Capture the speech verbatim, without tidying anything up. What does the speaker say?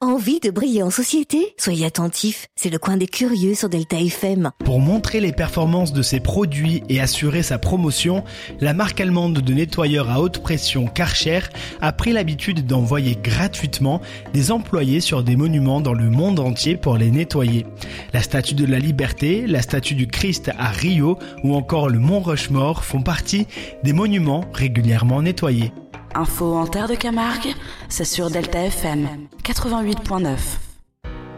Envie de briller en société? Soyez attentifs, c'est le coin des curieux sur Delta F M. Pour montrer les performances de ses produits et assurer sa promotion, la marque allemande de nettoyeurs à haute pression Karcher a pris l'habitude d'envoyer gratuitement des employés sur des monuments dans le monde entier pour les nettoyer. La Statue de la Liberté, la Statue du Christ à Rio ou encore le Mont Rushmore font partie des monuments régulièrement nettoyés. Info en terre de Camargue, c'est sur Delta F M quatre-vingt-huit point neuf.